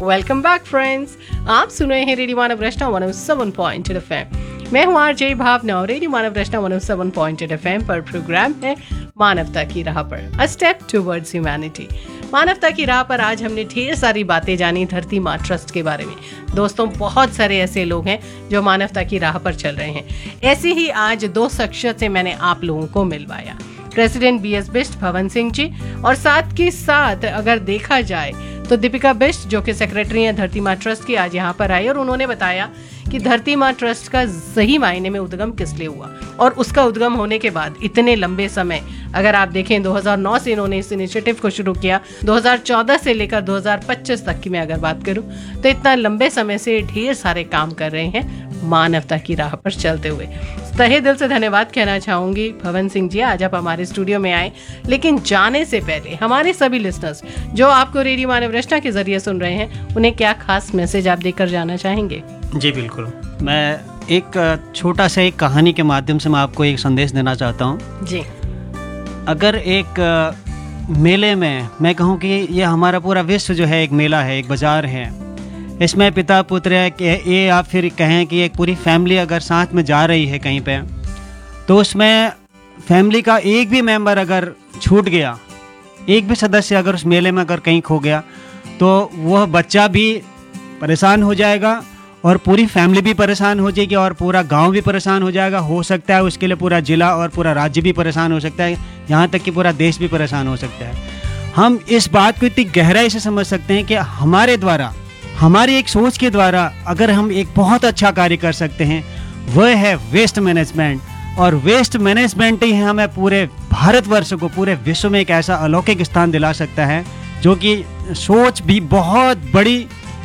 Welcome back friends, आप सुन रहे हैं रेडियो मानव रचना 107.8 FM। मैं हूं आरजे भावना और रेडियो मानव रचना 107.8 FM पर प्रोग्राम है मानवता की राह पर, अ स्टेप टुवर्ड्स ह्यूमैनिटी। मानवता की राह पर आज हमने ढेर सारी बातें जानी धरती माँ ट्रस्ट के बारे में। दोस्तों, बहुत सारे ऐसे लोग हैं जो मानवता की राह पर चल रहे हैं। ऐसे ही आज दो शख्सियत से मैंने आप लोगों को मिलवाया, प्रेसिडेंट BS बिष्ट भवन सिंह जी, और साथ के साथ अगर देखा जाए तो दीपिका बिष्ट जो कि सेक्रेटरी हैं धरती माँ ट्रस्ट की, आज यहाँ पर आई और उन्होंने बताया कि धरती माँ ट्रस्ट का सही मायने में उद्गम किस लिए हुआ और उसका उद्गम होने के बाद इतने लंबे समय, अगर आप देखें 2009 से इन्होंने इस इनिशिएटिव को शुरू किया, 2014 से लेकर 2025 तक की मैं अगर बात करूं तो इतना लंबे समय से ढेर सारे काम कर रहे हैं मानवता की राह पर चलते हुए। तहे दिल से धन्यवाद कहना चाहूंगी भवन सिंह जी, आज आप हमारे स्टूडियो में आए। लेकिन जाने से पहले हमारे सभी लिसनर्स जो आपको रेडियो मानव रचना के जरिए सुन रहे हैं, उन्हें क्या खास मैसेज आप देकर जाना चाहेंगे? जी बिल्कुल, मैं एक छोटा सा एक कहानी के माध्यम से मैं आपको एक संदेश देना चाहता हूँ जी। अगर एक मेले में मैं कहूँ कि ये हमारा पूरा विश्व जो है एक मेला है, एक बाजार है, इसमें पिता पुत्र है कि ये आप फिर कहें कि एक पूरी फैमिली अगर साथ में जा रही है कहीं पे, तो उसमें फैमिली का एक भी मेंबर अगर छूट गया, एक भी सदस्य अगर उस मेले में अगर कहीं खो गया, तो वह बच्चा भी परेशान हो जाएगा और पूरी फैमिली भी परेशान हो जाएगी और पूरा गांव भी परेशान हो जाएगा। हो सकता है उसके लिए पूरा जिला और पूरा राज्य भी परेशान हो सकता है, यहाँ तक कि पूरा देश भी परेशान हो सकता है। हम इस बात को इतनी गहराई से समझ सकते हैं कि हमारे द्वारा, हमारी एक सोच के द्वारा अगर हम एक बहुत अच्छा कार्य कर सकते हैं, वह है वेस्ट मैनेजमेंट। और वेस्ट मैनेजमेंट ही हमें पूरे भारतवर्ष को, पूरे विश्व में एक ऐसा अलौकिक स्थान दिला सकता है, जो कि सोच भी बहुत बड़ी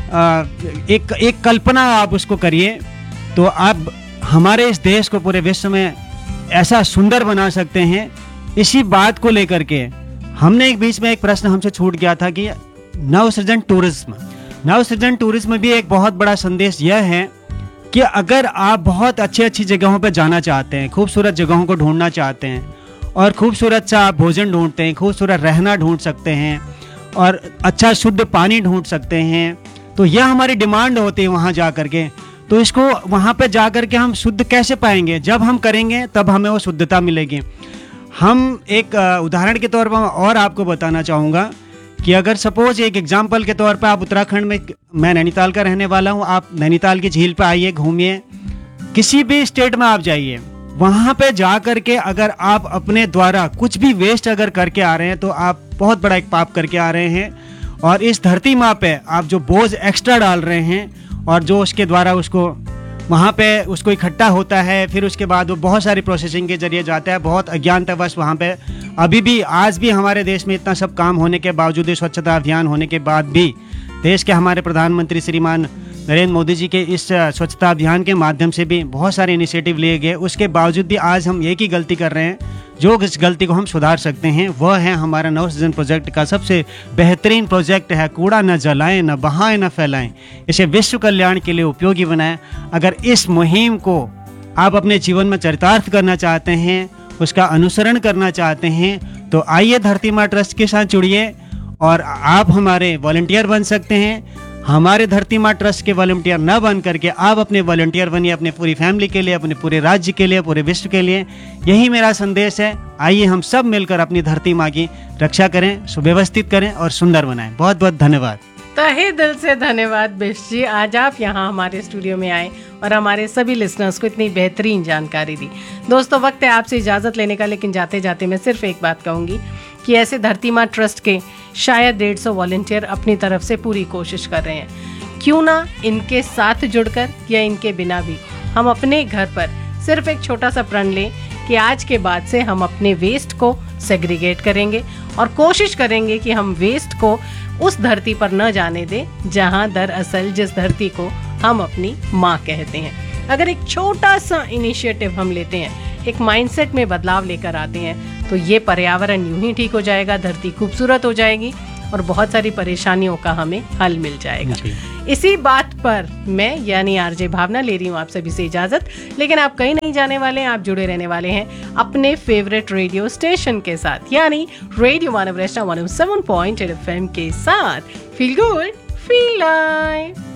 एक कल्पना आप उसको करिए तो आप हमारे इस देश को पूरे विश्व में ऐसा सुंदर बना सकते हैं। इसी बात को लेकर के हमने एक बीच में एक प्रश्न हमसे छूट गया था कि नवसृजन टूरिज्म भी एक बहुत बड़ा संदेश यह है कि अगर आप बहुत अच्छी जगहों पर जाना चाहते हैं, खूबसूरत जगहों को ढूंढना चाहते हैं और खूबसूरत सा आप भोजन ढूंढते हैं, खूबसूरत रहना ढूंढ सकते हैं और अच्छा शुद्ध पानी ढूंढ सकते हैं, तो यह हमारी डिमांड होती है वहाँ जा कर के। तो इसको वहाँ पे जा कर के हम शुद्ध कैसे पाएंगे? जब हम करेंगे तब हमें वो शुद्धता मिलेगी। हम एक उदाहरण के तौर पर और आपको बताना चाहूँगा कि अगर सपोज एक एग्जाम्पल के तौर पर आप उत्तराखंड में, मैं नैनीताल का रहने वाला हूँ, आप नैनीताल की झील पर आइए, घूमिए, किसी भी स्टेट में आप जाइए, वहाँ पे जा कर के अगर आप अपने द्वारा कुछ भी वेस्ट अगर करके आ रहे हैं तो आप बहुत बड़ा एक पाप करके आ रहे हैं। और इस धरती माँ पे आप जो बोझ एक्स्ट्रा डाल रहे हैं और जो उसके द्वारा उसको वहाँ पे उसको इकट्ठा होता है, फिर उसके बाद वो बहुत सारी प्रोसेसिंग के जरिए जाता है, बहुत अज्ञानतावश वहाँ पे अभी भी आज भी हमारे देश में इतना सब काम होने के बावजूद, स्वच्छता अभियान होने के बाद भी, देश के हमारे प्रधानमंत्री श्रीमान नरेंद्र मोदी जी के इस स्वच्छता अभियान के माध्यम से भी बहुत सारे इनिशिएटिव लिए गए, उसके बावजूद भी आज हम एक ही गलती कर रहे हैं। जो इस गलती को हम सुधार सकते हैं वह है हमारा नवसृजन प्रोजेक्ट का सबसे बेहतरीन प्रोजेक्ट है, कूड़ा न जलाएं, न बहाएं, न फैलाएं, इसे विश्व कल्याण के लिए उपयोगी बनाएं। अगर इस मुहिम को आप अपने जीवन में चरितार्थ करना चाहते हैं, उसका अनुसरण करना चाहते हैं, तो आइए धरती माँ ट्रस्ट के साथ जुड़िए और आप हमारे वॉलंटियर बन सकते हैं। हमारे धरती माँ ट्रस्ट के वॉलंटियर न बन करके आप अपने वॉलंटियर बनिए, अपनी पूरी फैमिली के लिए, अपने पूरे राज्य के लिए, पूरे विश्व के लिए। यही मेरा संदेश है। आइए हम सब मिलकर अपनी धरती माँ की रक्षा करें, सुव्यवस्थित करें और सुंदर बनाएं। बहुत बहुत धन्यवाद। तहे दिल से धन्यवाद बिष्ट जी, आज आप यहाँ हमारे स्टूडियो में आए और हमारे सभी लिसनर्स को इतनी बेहतरीन जानकारी दी। दोस्तों, वक्त है आपसे इजाज़त लेने का, लेकिन जाते जाते मैं सिर्फ एक बात कहूँगी कि ऐसे धरती माँ ट्रस्ट के शायद 150 वॉलंटियर अपनी तरफ से पूरी कोशिश कर रहे हैं। क्यों ना इनके साथ जुड़कर या इनके बिना भी हम अपने घर पर सिर्फ एक छोटा सा प्रण लें कि आज के बाद से हम अपने वेस्ट को सेग्रीगेट करेंगे और कोशिश करेंगे कि हम वेस्ट को उस धरती पर न जाने दें जहां दरअसल जिस धरती को हम अपनी माँ कहते हैं। अगर एक छोटा सा इनिशिएटिव हम लेते हैं, एक माइंडसेट में बदलाव लेकर आते हैं, तो ये पर्यावरण यूं ही ठीक हो जाएगा, धरती खूबसूरत हो जाएगी और बहुत सारी परेशानियों का हमें हल मिल जाएगा। इसी बात पर मैं यानी आरजे भावना ले रही हूँ आप सभी से इजाजत, लेकिन आप कहीं नहीं जाने वाले हैं, आप जुड़े रहने वाले हैं अपने फेवरेट रेडियो स्टेशन के साथ, यानी रेडियो मानव रचना 107.8 FM के साथ। Feel good, feel life.